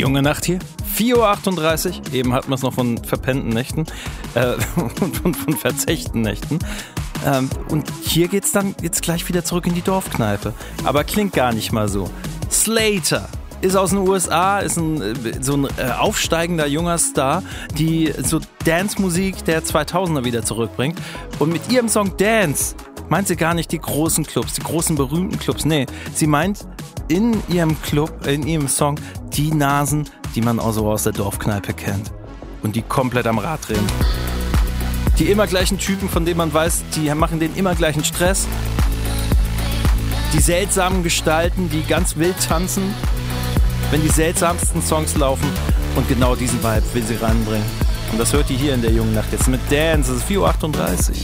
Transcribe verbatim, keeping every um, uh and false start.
Junge Nacht hier, vier Uhr achtunddreißig, eben hatten wir es noch von verpennten Nächten äh, und von, von verzechten Nächten. Ähm, und hier geht's dann jetzt gleich wieder zurück in die Dorfkneipe. Aber klingt gar nicht mal so. Slater ist aus den U S A, ist ein, so ein äh, aufsteigender junger Star, die so Dance-Musik der zweitausender wieder zurückbringt. Und mit ihrem Song Dance meint sie gar nicht die großen Clubs, die großen berühmten Clubs. Nee, sie meint in ihrem Club, in ihrem Song die Nasen, die man auch so aus der Dorfkneipe kennt. Und die komplett am Rad drehen. Die immer gleichen Typen, von denen man weiß, die machen den immer gleichen Stress. Die seltsamen Gestalten, die ganz wild tanzen, wenn die seltsamsten Songs laufen. Und genau diesen Vibe will sie reinbringen. Und das hört ihr hier in der jungen Nacht jetzt mit Dance. Es ist vier Uhr achtunddreißig.